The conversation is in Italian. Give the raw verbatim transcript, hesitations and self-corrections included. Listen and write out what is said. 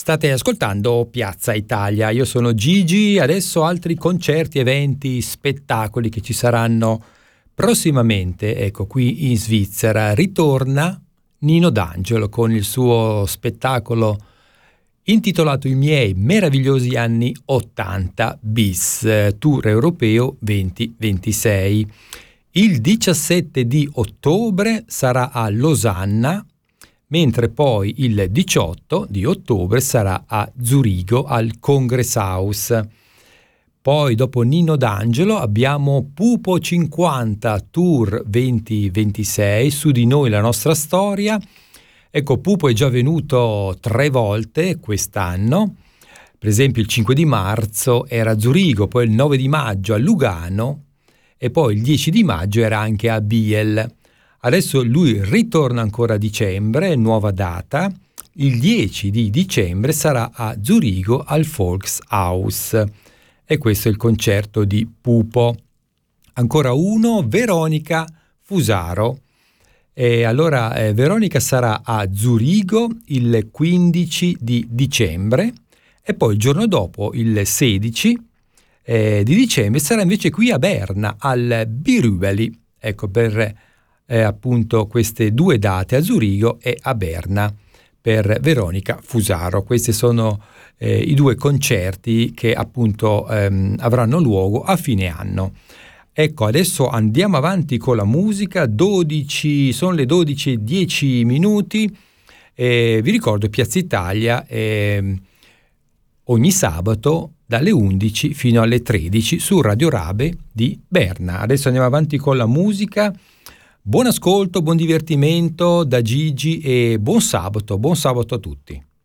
State ascoltando Piazza Italia, io sono Gigi, adesso altri concerti, eventi, spettacoli che ci saranno prossimamente, ecco qui in Svizzera. Ritorna Nino D'Angelo con il suo spettacolo intitolato I miei meravigliosi anni ottanta bis, tour europeo venti ventisei. Il diciassette di ottobre sarà a Losanna, mentre poi il diciotto di ottobre sarà a Zurigo al Kongresshaus. Poi dopo Nino D'Angelo abbiamo Pupo cinquanta Tour venti ventisei, Su di noi la nostra storia. Ecco, Pupo è già venuto tre volte quest'anno, per esempio il cinque di marzo era a Zurigo, poi il nove di maggio a Lugano e poi il dieci di maggio era anche a Biel. Adesso lui ritorna ancora a dicembre, nuova data, il dieci di dicembre sarà a Zurigo al Volkshaus e questo è il concerto di Pupo. Ancora uno, Veronica Fusaro. E allora eh, Veronica sarà a Zurigo il quindici di dicembre e poi il giorno dopo, il sedici eh, di dicembre, sarà invece qui a Berna al Birubeli, ecco per eh, appunto queste due date, a Zurigo e a Berna per Veronica Fusaro. Questi sono eh, i due concerti che appunto ehm, avranno luogo a fine anno. Ecco, adesso andiamo avanti con la musica, dodici, sono le dodici e dieci minuti, e vi ricordo Piazza Italia eh, ogni sabato dalle undici fino alle tredici su Radio Rabe di Berna. Adesso andiamo avanti con la musica, buon ascolto, buon divertimento da Gigi e buon sabato, buon sabato a tutti.